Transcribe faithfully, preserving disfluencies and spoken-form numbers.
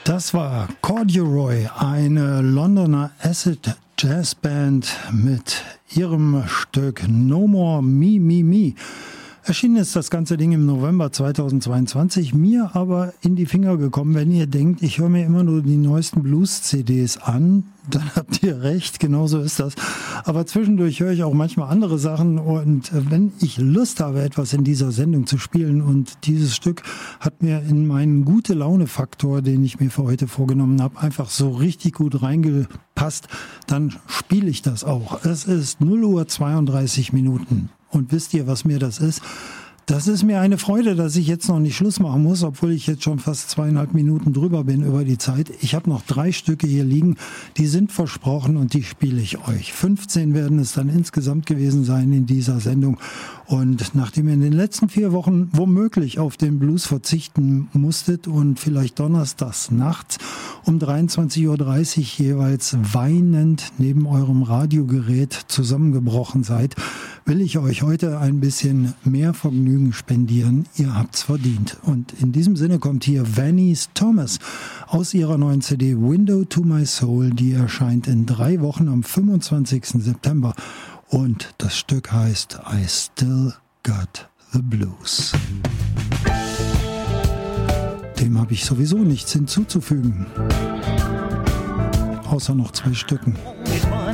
Das war Corduroy, eine Londoner Acid Jazz Band mit ihrem Stück No More Me Me Me. Erschienen ist das ganze Ding im November zweitausendzweiundzwanzig, mir aber in die Finger gekommen. Wenn ihr denkt, ich höre mir immer nur die neuesten Blues-C Ds an, dann habt ihr recht, genau so ist das. Aber zwischendurch höre ich auch manchmal andere Sachen und wenn ich Lust habe, etwas in dieser Sendung zu spielen und dieses Stück hat mir in meinen Gute-Laune-Faktor, den ich mir für heute vorgenommen habe, einfach so richtig gut reingepasst, dann spiele ich das auch. Es ist null Uhr zweiunddreißig Minuten. Und wisst ihr, was mir das ist? Das ist mir eine Freude, dass ich jetzt noch nicht Schluss machen muss, obwohl ich jetzt schon fast zweieinhalb Minuten drüber bin über die Zeit. Ich habe noch drei Stücke hier liegen, die sind versprochen und die spiele ich euch. fünfzehn werden es dann insgesamt gewesen sein in dieser Sendung. Und nachdem ihr in den letzten vier Wochen womöglich auf den Blues verzichten musstet und vielleicht donnerstags nachts um dreiundzwanzig Uhr dreißig jeweils weinend neben eurem Radiogerät zusammengebrochen seid, will ich euch heute ein bisschen mehr Vergnügen spendieren. Ihr habt's verdient. Und in diesem Sinne kommt hier Vanice Thomas aus ihrer neuen C D Window to My Soul. Die erscheint in drei Wochen am fünfundzwanzigsten September. Und das Stück heißt I Still Got the Blues. Dem habe ich sowieso nichts hinzuzufügen. Außer noch zwei Stücken.